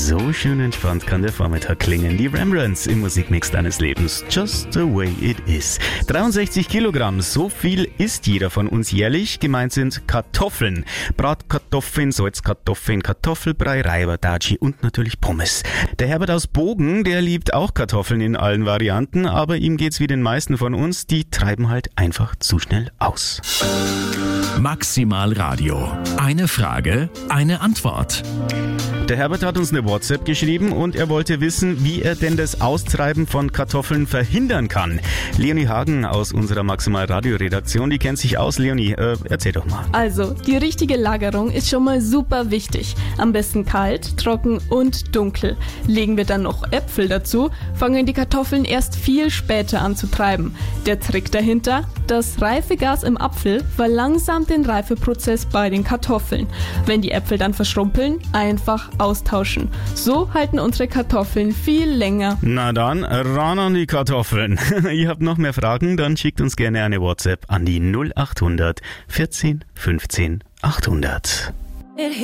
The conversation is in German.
So schön entspannt kann der Vormittag klingen. Die Rembrandts im Musikmix deines Lebens. Just the way it is. 63 Kilogramm, so viel isst jeder von uns jährlich. Gemeint sind Kartoffeln. Bratkartoffeln, Salzkartoffeln, Kartoffelbrei, Reiberdatschi und natürlich Pommes. Der Herbert aus Bogen, der liebt auch Kartoffeln in allen Varianten, aber ihm geht's wie den meisten von uns, die treiben halt einfach zu schnell aus. Maximal Radio. Eine Frage, eine Antwort. Der Herbert hat uns eine WhatsApp geschrieben und er wollte wissen, wie er denn das Austreiben von Kartoffeln verhindern kann. Leonie Hagen aus unserer Maximal Radio Redaktion, die kennt sich aus. Leonie, erzähl doch mal. Also, die richtige Lagerung ist schon mal super wichtig. Am besten kalt, trocken und dunkel. Legen wir dann noch Äpfel dazu, fangen die Kartoffeln erst viel später an zu treiben. Der Trick dahinter? Das Reifegas im Apfel verlangsamt den Reifeprozess bei den Kartoffeln. Wenn die Äpfel dann verschrumpeln, einfach austauschen. So halten unsere Kartoffeln viel länger. Na dann, ran an die Kartoffeln. Ihr habt noch mehr Fragen? Dann schickt uns gerne eine WhatsApp an die 0800 14 15 800.